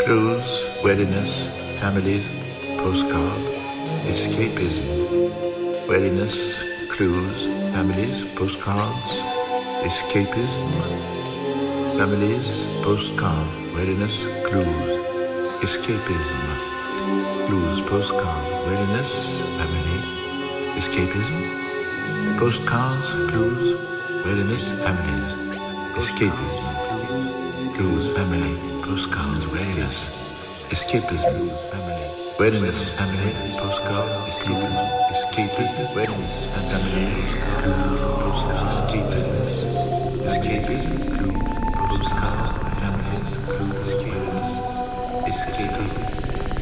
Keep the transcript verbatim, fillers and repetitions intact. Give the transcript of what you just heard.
Clues, readiness, families, postcard, escapism. Readiness, clues, families, postcards, escapism. Families, postcard, readiness, clues, escapism. Clues, postcard, readiness, family, escapism. Postcards, clues, readiness, families, escapism. Clues, family, postcards, readiness, escapism. Family, readiness, family, postcard, escapism, escapism, readiness, family, clues, postcards, escapism, escapism, clues, postcard, family, clues, escapism, escapism.